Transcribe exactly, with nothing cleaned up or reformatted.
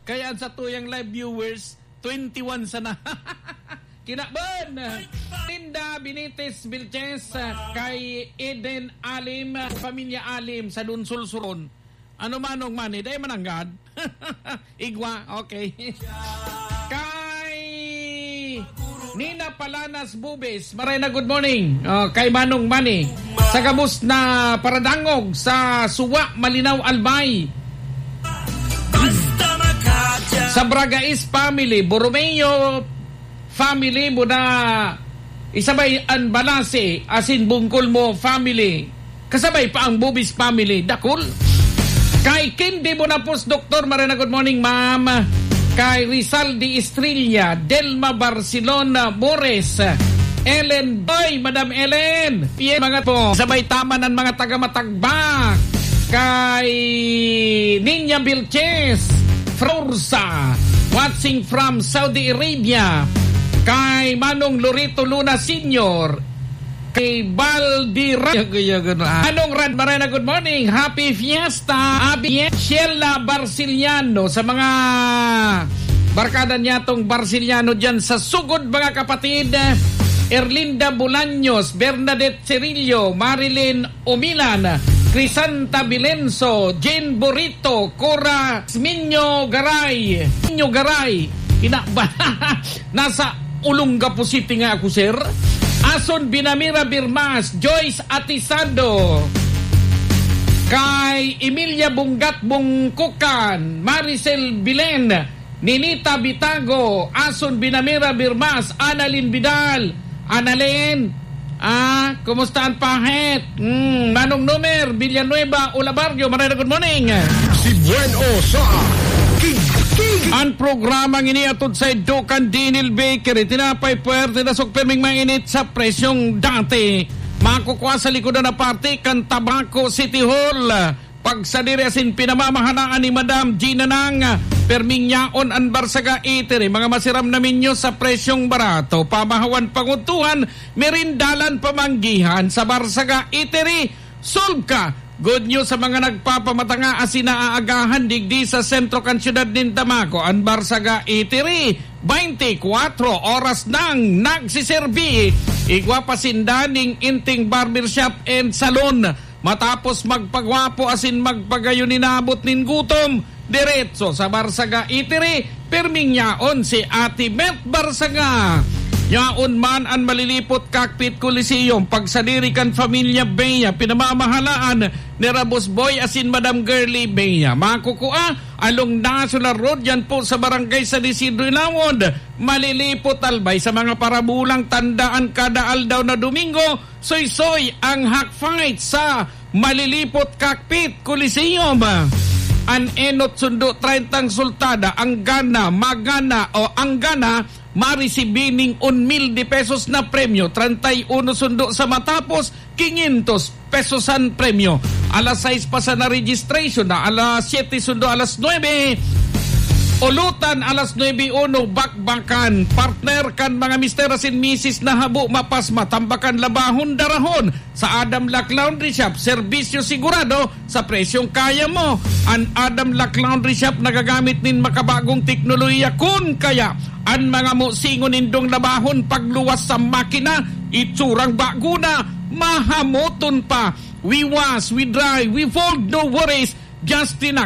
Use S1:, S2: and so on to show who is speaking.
S1: Kaya sa tuyang live viewers, twenty-one sana. Kinaban! Linda Benitez Vilches kay Eden Alim, pamilya Alim sa Dunsulsuron. Ano manong mani? Dahil mananggad. Igwa, okay. Kay Nina Palanas Bubis, maray na good morning. Uh, kay Manong Mani. Sa gabos na paradangog sa Suwa, Malinaw, Albay. Sa Bragais family, Borromeo family mo na isabay ang balase asin bungkol mo family. Kasabay pa ang Bubis family. Dakul. Kay Kindi mo na post Doktor Marina, good morning ma'am. Kay Rizal de Estrella, Delma Barcelona Mores, Ellen Boy, Madam Ellen. Piye mga po, sabay tama ng mga taga-Matagbak. Kay Ninya Vilches, Frorza, watching from Saudi Arabia. Kay Manong Lorito Luna Senior, kay Baldira, Manong Rad Marina, good morning. Happy Fiesta. Happy Sheila Barciliano sa mga barkada niya tong Barciliano dyan sa sugod mga kapatid. Erlinda Bolaños, Bernadette Cirillo, Marilyn Umilan, Crisanta Bilenso, Jane Borito, Cora Minyo Garay, Minyo Garay, Inaba, nasa Olongapo City nga ako, sir. Ason Binamira Birmas, Joyce Atisado, kay Emilia Bungat Bungkukan, Maricel Bilen, Ninita Bitago, Ason Binamira Birmas, Annalyn Vidal, Annalyn, ah, kumusta ang pahet? Mm, Manong Numer, Villanueva, Olabarrio, Marina, good morning.
S2: Si Bueno sa King King.
S1: Ang programang iniatod sa Dukan Dinil Bakery, tinapay puwerte na sukperming mainit sa presyong dati. Makukuha sa likodan na parte kan Tabaco City Hall. Pagsadiri asin pinamamahanaan ni Madam Gina Nang, perming yaon ang Barsaga Eatery, mga masiram na minyo sa presyong barato. Pamahawan pangutuhan, merindalan pamanggihan sa Barsaga Eatery. Solve ka! Good news sa mga nagpapamatanga asin naaagahan digdi sa sentro kan siyudad ng Tamaco. Ang Barsaga Eatery, twenty-four oras nang nagsiserbi. Igwa pasindaning inting barbershop and salon. Matapos magpagwapo asin magpagayon inabot nin gutom, diretso sa Barsaga Eatery, perming yaon si Ate Met Barsaga. Yaon man ang malilipot cockpit Coliseum, pagsadiri kan Familia Bea, pinamamahalaan ni Rabos Boy asin Madam Girly Bea. Makukua along National Road yan po sa barangay sa Isidro Ilawod. Malilipot albay sa mga parabulang tandaan kada aldaw na Domingo. Soy-soy ang hack fight sa malilipot cockpit Coliseum. An enot sundo trentang sultada, ang gana, magana o ang gana, marisibining un mil de pesos na premyo. thirty-one sundo sa matapos, quinientos pesos ang premyo. Alas sais pa sa na registration na, alas siete sundo alas nueve. Ulutan alas nueve uno, bakbakan. Partner kan mga mister asin misis na habo mapasma, tambakan labahon darahon. Sa Adam Lack Laundry Shop, serbisyo sigurado sa presyong kaya mo. Ang Adam Lack Laundry Shop nagagamit nin makabagong teknolohiya kun kaya ang mga musingon indong labahon pagluwas sa makina, itsurang bago na, mahamoton pa. We wash, we dry, we fold, no worries. Just enough.